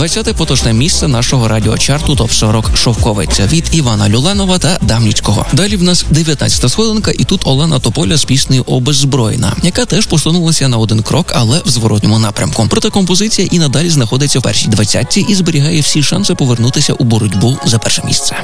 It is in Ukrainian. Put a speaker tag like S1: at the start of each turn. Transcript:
S1: 20-те поточне місце нашого радіочарту ТОП-40 «Шовковець» від Івана Люленова та Дамнічкого. Далі в нас 19-та сходинка, і тут Олена Тополя з піснею «Обеззброєна», яка теж посунулася на один крок, але в зворотньому напрямку. Проте композиція і надалі знаходиться в першій 20-ці і зберігає всі шанси повернутися у боротьбу за перше місце.